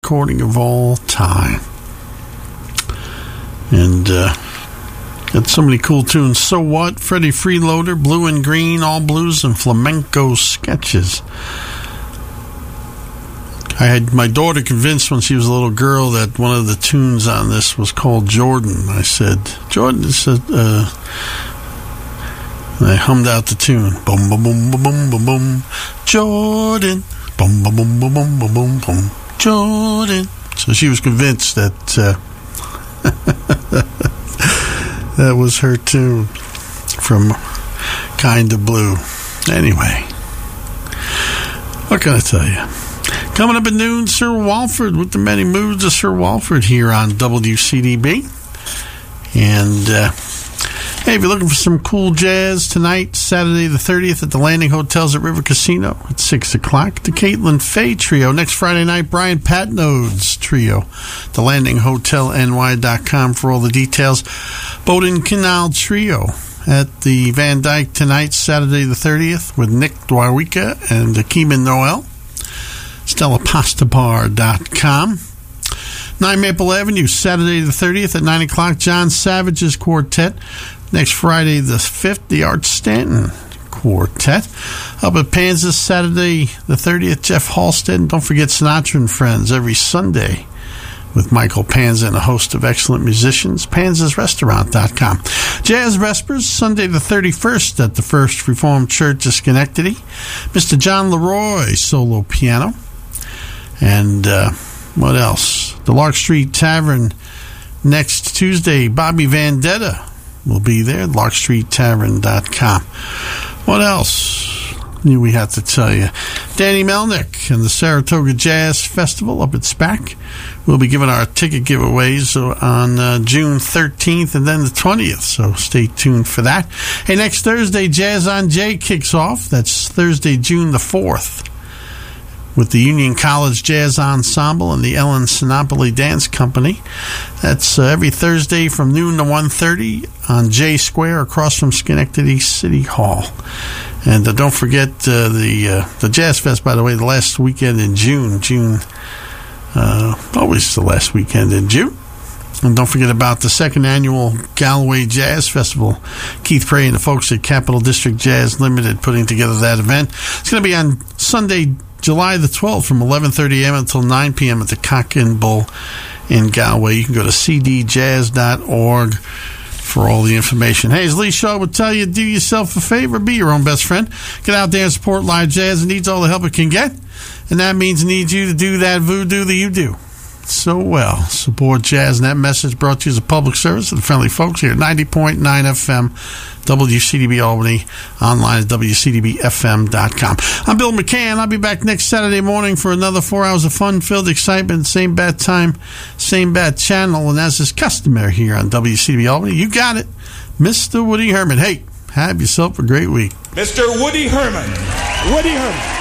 recording of all time. And got so many cool tunes. So What, Freddie Freeloader, Blue and Green, All Blues, and Flamenco Sketches. I had my daughter convinced when she was a little girl that one of the tunes on this was called Jordan. I said, Jordan, it said, and I hummed out the tune. Boom, boom, boom, boom, boom, boom, boom. Jordan. Boom, boom, boom, boom, boom, boom, boom, boom. Jordan. So she was convinced that that was her tune from Kinda Blue. Anyway, what can I tell you? Coming up at noon, Sir Walford with the many moods of Sir Walford here on WCDB. And hey, if you're looking for some cool jazz tonight, Saturday the 30th at the Landing Hotels at River Casino at 6 o'clock. The Caitlin Faye Trio. Next Friday night, Brian Patnode's Trio. The LandingHotelNY.com for all the details. Bowdoin Canal Trio at the Van Dyke tonight, Saturday the 30th with Nick Dwarwika and Akeem Noel. StellaPastaBar.com. 9 Maple Avenue, Saturday the 30th at 9 o'clock, John Savage's Quartet. Next Friday the 5th, the Art Stanton Quartet. Up at Panza's, Saturday the 30th, Jeff Halstead. And don't forget Sinatra and Friends every Sunday with Michael Panza and a host of excellent musicians. PanzasRestaurant.com. Jazz Vespers, Sunday the 31st at the First Reformed Church of Schenectady. Mr. John Leroy, solo piano. And what else? The Lark Street Tavern next Tuesday. Bobby Vendetta will be there. LarkStreetTavern.com. What else do we have to tell you? Danny Melnick and the Saratoga Jazz Festival up at SPAC. We'll be giving our ticket giveaways on June 13th and then the 20th, so stay tuned for that. Hey, next Thursday, Jazz on J kicks off. That's Thursday, June the 4th. With the Union College Jazz Ensemble and the Ellen Sinopoli Dance Company. That's every Thursday from noon to 1:30 on J Square across from Schenectady City Hall. And don't forget the Jazz Fest, by the way, the last weekend in June. Always the last weekend in June. And don't forget about the second annual Galloway Jazz Festival. Keith Prey and the folks at Capital District Jazz Limited putting together that event. It's going to be on Sunday, July the 12th from 11:30 a.m. until 9 p.m. at the Cock and Bull in Galway. You can go to cdjazz.org for all the information. Hey, as Lee Shaw would tell you, do yourself a favor, be your own best friend. Get out there and support live jazz. It needs all the help it can get. And that means it needs you to do that voodoo that you do so well. Support jazz. And that message brought to you as a public service of the friendly folks here at 90.9 FM, WCDB Albany, online at WCDBFM.com. I'm Bill McCann. I'll be back next Saturday morning for another 4 hours of fun-filled excitement. Same bad time, same bad channel. And as is customary here on WCDB Albany, you got it, Mr. Woody Herman. Hey, have yourself a great week. Mr. Woody Herman. Woody Herman.